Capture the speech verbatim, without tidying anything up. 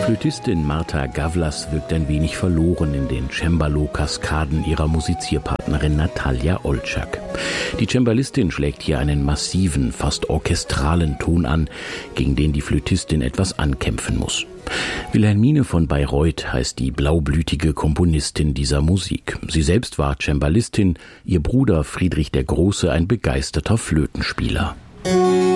Flötistin Marta Gavlas wirkt ein wenig verloren in den Cembalo-Kaskaden ihrer Musizierpartnerin Natalia Olczak. Die Cembalistin schlägt hier einen massiven, fast orchestralen Ton an, gegen den die Flötistin etwas ankämpfen muss. Wilhelmine von Bayreuth heißt die blaublütige Komponistin dieser Musik. Sie selbst war Cembalistin, ihr Bruder Friedrich der Große ein begeisterter Flötenspieler.